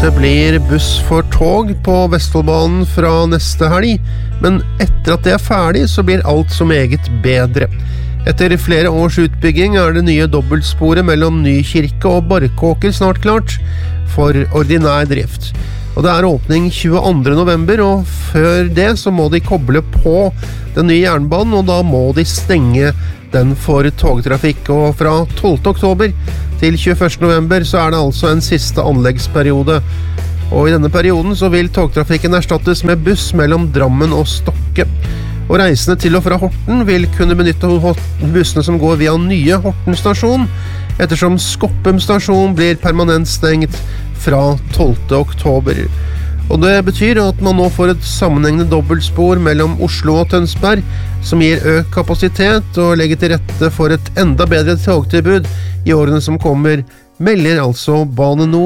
Det blir buss for tog på Vestfoldbanen fra neste helg, men etter at det ferdig så blir alt så meget bedre. Etter flere års utbygging det nye dobbeltsporet mellom Nykirke og Barkåker snart klart for ordinær drift. Og det åpning 22. november, og før det så må de koble på den nye jernbanen, og da må de stenge den for togtrafikk. Og fra 12. oktober til 21. november så det altså en siste anleggsperiode. Og i denne perioden så vil togtrafikken erstattes med buss mellom Drammen og Stokke. Og reisende til og fra Horten vil kunne benytte bussene som går via nye Horten stasjon, ettersom Skoppum stasjon blir permanent stengt fra 12. oktober. Og det betyr at man nå får et sammenhengende dobbeltspor mellom Oslo og Tønsberg, som gir økt kapasitet og legger til rette for et enda bedre togtilbud i årene som kommer, melder altså Bane Nor.